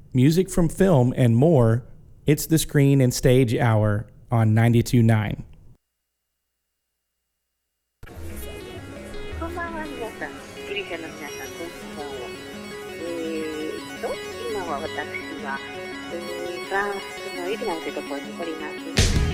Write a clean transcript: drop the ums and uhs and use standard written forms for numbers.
music from film, and more. It's the Screen and Stage Hour on 92.9. こんばんは皆さん、ギリシャの皆さん、こんばんは。今は私は、フランスのエビナンというところにおります。